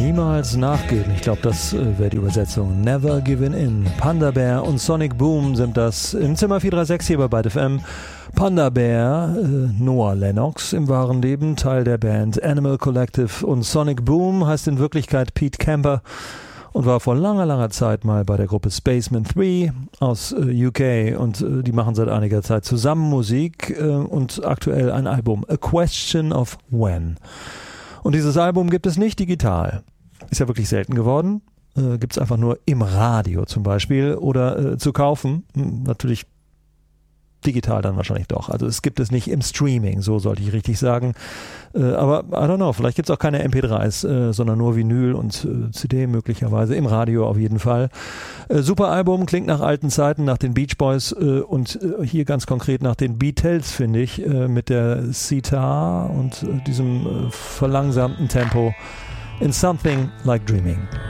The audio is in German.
Niemals nachgeben. Ich glaube, das wäre die Übersetzung. Never Giving In. Panda Bear und Sonic Boom sind das im Zimmer 436 hier bei Byte FM. Panda Bear, Noah Lennox im wahren Leben, Teil der Band Animal Collective, und Sonic Boom heißt in Wirklichkeit Pete Camper und war vor langer, langer Zeit mal bei der Gruppe Spaceman 3 aus UK, und die machen seit einiger Zeit zusammen Musik und aktuell ein Album, A Question of When. Und dieses Album gibt es nicht digital. Ist ja wirklich selten geworden. Gibt es einfach nur im Radio zum Beispiel oder zu kaufen. Natürlich digital dann wahrscheinlich doch. Also es gibt es nicht im Streaming, so sollte ich richtig sagen. Aber I don't know, vielleicht gibt es auch keine MP3s, sondern nur Vinyl und CD möglicherweise, im Radio auf jeden Fall. Super Album, klingt nach alten Zeiten, nach den Beach Boys und hier ganz konkret nach den Beatles, finde ich, mit der Sitar und diesem verlangsamten Tempo in Something Like Dreaming.